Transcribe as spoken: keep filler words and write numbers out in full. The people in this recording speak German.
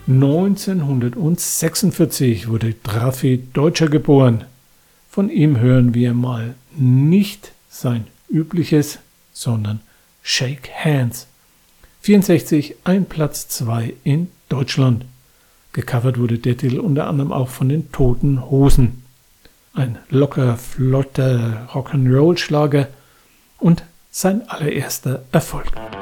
neunzehnhundertsechsundvierzig wurde Drafi Deutscher geboren. Von ihm hören wir mal nicht sein übliches, sondern Shake Hands. vierundsechzig ein Platz zwei in Deutschland. Gecovert wurde der Titel unter anderem auch von den Toten Hosen. Ein locker, flotter Rock'n'Roll-Schlager und sein allererster Erfolg.